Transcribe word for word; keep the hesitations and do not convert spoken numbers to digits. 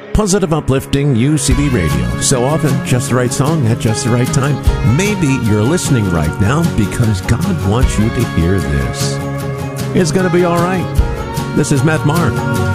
Positive, uplifting U C B radio. So often, just the right song at just the right time. Maybe you're listening right now because God wants you to hear this. It's going to be all right. This is Matt Marr.